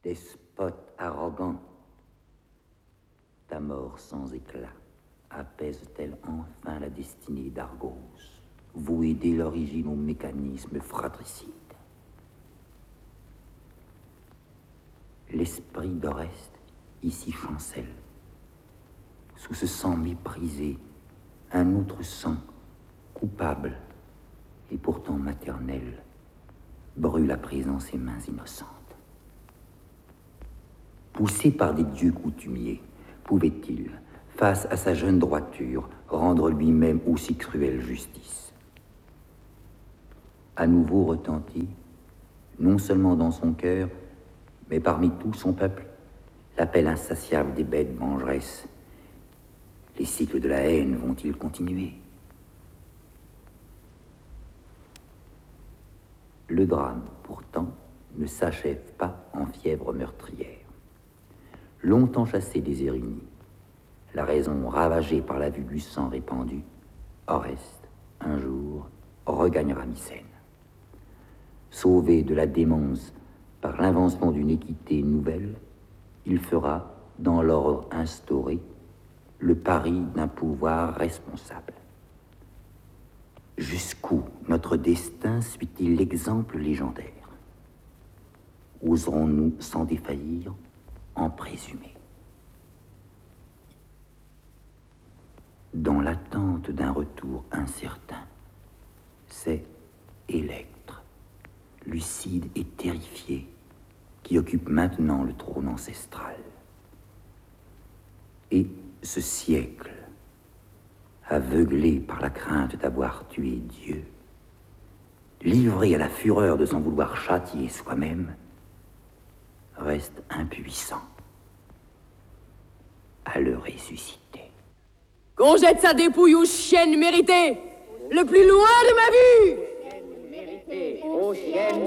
Despote arrogant, ta mort sans éclat apaise-t-elle enfin la destinée d'Argos, vouée dès l'origine au mécanisme fratricide? L'esprit d'Oreste ici chancelle. Sous ce sang méprisé, un autre sang, coupable et pourtant maternel, brûle à présent ses mains innocentes. Poussé par des dieux coutumiers, pouvait-il, face à sa jeune droiture, rendre lui-même aussi cruelle justice? À nouveau retentit, non seulement dans son cœur, mais parmi tout son peuple, l'appel insatiable des bêtes vengeresses. Les cycles de la haine vont-ils continuer? Le drame, pourtant, ne s'achève pas en fièvre meurtrière. Longtemps chassé des Érinies, la raison ravagée par la vue du sang répandu, Oreste, un jour, regagnera Mycène. Sauvé de la démence par l'invention d'une équité nouvelle, il fera, dans l'ordre instauré, le pari d'un pouvoir responsable. Jusqu'où notre destin suit-il l'exemple légendaire? Oserons-nous, sans défaillir, en présumer? Dans l'attente d'un retour incertain, c'est Électre, lucide et terrifié, qui occupe maintenant le trône ancestral. Et ce siècle, aveuglé par la crainte d'avoir tué Dieu, livré à la fureur de s'en vouloir châtier soi-même, reste impuissant à le ressusciter. Qu'on jette sa dépouille aux chiennes méritées, le plus loin de ma vue! Aux chiennes